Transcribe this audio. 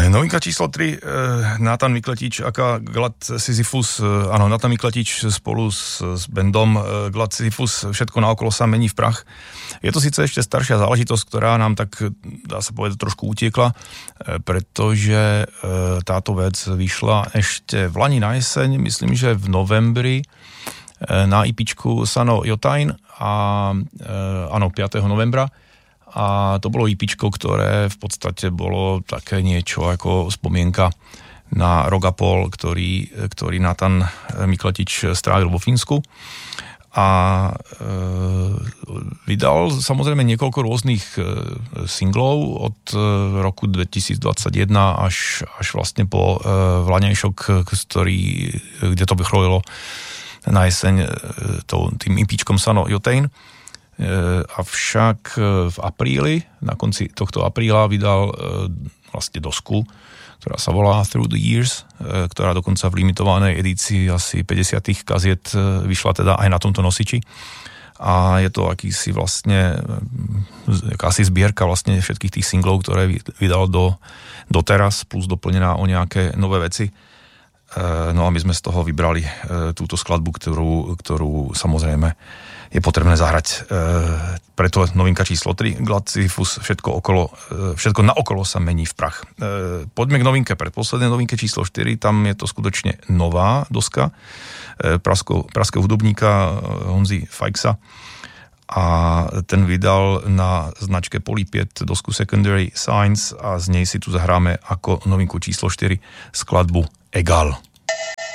Novinka číslo 3, Nathan Mikletič aka Glad Sisyphus, áno, Nathan Mikletič spolu s bandom Glad Sisyphus, všetko naokolo sa mení v prach. Je to síce ešte staršia záležitosť, ktorá nám tak, dá sa povedať, trošku utiekla, pretože táto vec vyšla ešte v lani na jeseň, myslím, že v novembri, na IPčku Sano Jotain a áno, 5. novembra. A to bolo IPčko, ktoré v podstate bolo také niečo ako spomienka na rok a pol, ktorý Nathan Mikletič strávil vo Fínsku. A vydal samozrejme niekoľko rôznych singlov od roku 2021 až vlastne po vlaňajšok, kde to vychrolilo na jeseň tým IPčkom Sano Jotain. Avšak v apríli, na konci tohto apríla vydal vlastne dosku, ktorá sa volá Through the Years, ktorá dokonca v limitovanej edícii asi 50 kaziet vyšla teda aj na tomto nosiči. A je to akási zbierka vlastne všetkých tých singlov, ktoré vydal doteraz, plus doplnená o nejaké nové veci. No a my sme z toho vybrali túto skladbu, ktorú samozrejme je potrebné zahrať. Preto novinka číslo 3, Glad Sisyphus, všetko naokolo sa mení v prach. Poďme k novinke, predposlednej novinke číslo 4, tam je to skutočne nová doska praského hudobníka Honzy Fajksa a ten vydal na značke Polypiet dosku Secondary Signs a z nej si tu zahráme ako novinku číslo 4 skladbu Egal.